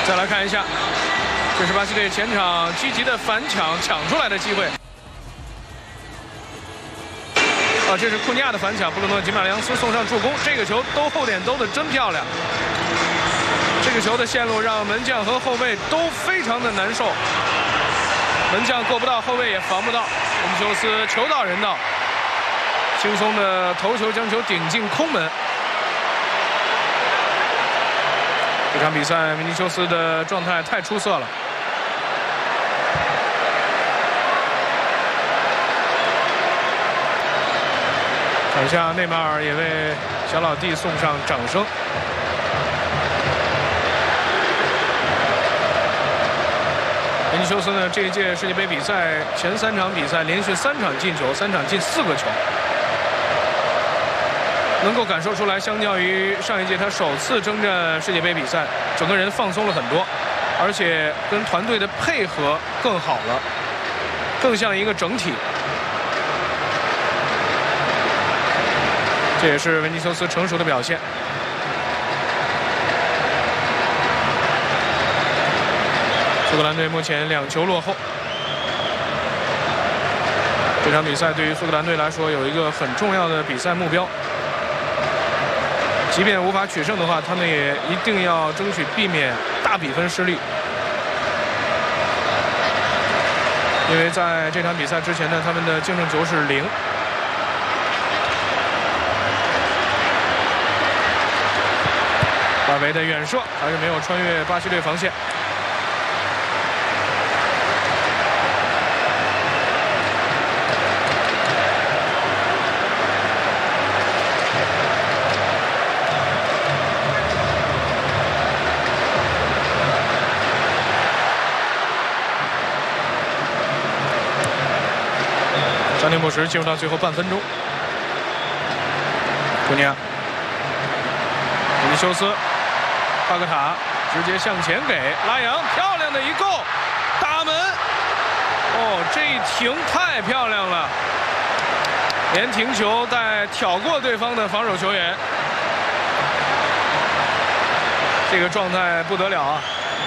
再来看一下，这是巴西队前场积极的反抢出来的机会。这是库尼亚的反抢，布鲁诺·吉马良斯送上助攻。这个球兜后点兜的真漂亮。这个球的线路让门将和后卫都非常的难受，门将过不到，后卫也防不到。维尼修斯球到人到，轻松的头球将球顶进空门。这场比赛维尼修斯的状态太出色了。场下内马尔也为小老弟送上掌声。维尼修斯呢，这一届世界杯比赛前3场比赛连续3场进球，3场进4个球，能够感受出来，相较于上一届他首次征战世界杯比赛，整个人放松了很多，而且跟团队的配合更好了，更像一个整体。这也是维尼修斯成熟的表现。苏格兰队目前2球落后。这场比赛对于苏格兰队来说有一个很重要的比赛目标，即便无法取胜的话，他们也一定要争取避免大比分失利。因为在这场比赛之前呢，他们的净胜球是0。巴维的远射还是没有穿越巴西队防线。暂停补时，进入到最后半分钟。库尼亚、维尼修斯。帕克塔直接向前给拉扬，漂亮的一够，打门！这一停太漂亮了，连停球带挑过对方的防守球员，这个状态不得了啊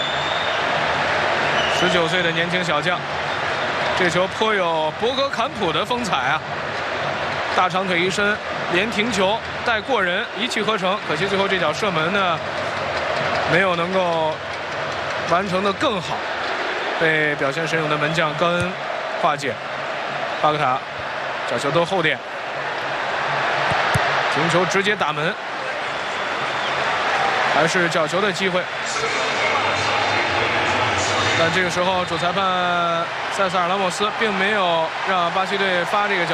！19岁的年轻小将，这球颇有博格坎普的风采啊！大长腿一伸，连停球带过人，一气呵成。可惜最后这脚射门呢，没有能够完成的更好，被表现神勇的门将高恩化解。巴克塔角球兜后点，停球直接打门，还是角球的机会。但这个时候主裁判塞萨尔拉莫斯并没有让巴西队发这个角。